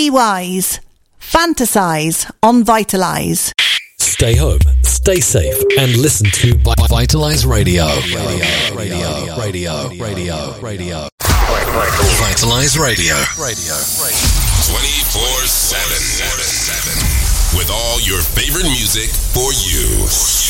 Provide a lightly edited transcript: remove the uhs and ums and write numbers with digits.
Be wise. Fantasize on Vitalize. Stay home, stay safe, and listen to Vitalize Radio. Vitalize Radio. 24/7. With all your favorite music for you.